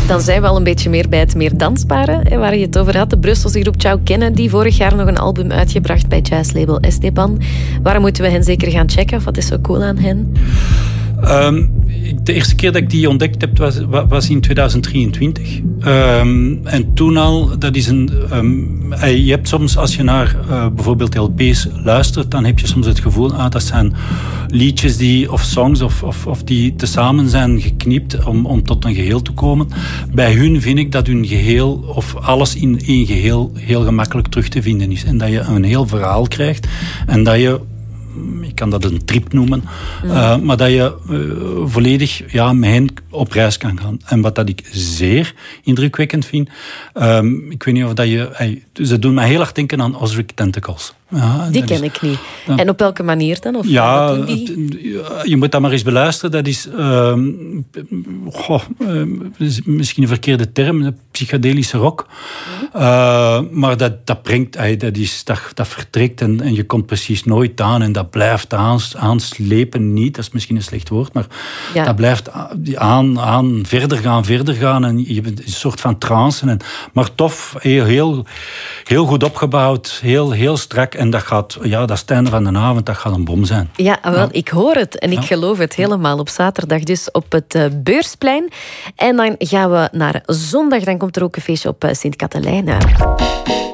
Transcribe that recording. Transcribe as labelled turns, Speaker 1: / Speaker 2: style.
Speaker 1: Dan zijn we al een beetje meer bij het meer dansbare, waar je het over had. De Brusselse groep Ciao Kennen, die vorig jaar nog een album uitgebracht bij jazzlabel Esteban. Waarom moeten we hen zeker gaan checken? Of wat is zo cool aan hen?
Speaker 2: De eerste keer dat ik die ontdekt heb, was in 2023. En toen al, dat is je hebt soms, als je naar bijvoorbeeld LP's luistert, dan heb je soms het gevoel, dat zijn liedjes of songs of die tezamen zijn geknipt om tot een geheel te komen. Bij hun vind ik dat hun geheel, of alles in één geheel, heel gemakkelijk terug te vinden is. En dat je een heel verhaal krijgt en dat je, ik kan dat een trip noemen, maar dat je volledig met hen op reis kan gaan. En wat dat ik zeer indrukwekkend vind, ik weet niet of dat ze doen mij heel erg denken aan Ozric Tentacles. Ja,
Speaker 1: die ken ik niet. Ja. En op welke manier dan? Of
Speaker 2: je moet dat maar eens beluisteren. Dat is misschien een verkeerde term, psychedelische rock. Maar dat brengt, dat vertrekt en je komt precies nooit aan en dat blijft aanslepen niet. Dat is misschien een slecht woord, maar dat blijft verder gaan en je bent een soort van trance. Maar tof, heel goed opgebouwd, heel strak. En dat gaat, dat is het einde van de avond, dat gaat een bom zijn.
Speaker 1: Ja, wel, ik hoor het en ik geloof het helemaal. Op zaterdag dus op het Beursplein. En dan gaan we naar zondag, dan komt er ook een feestje op Sint-Katelijne.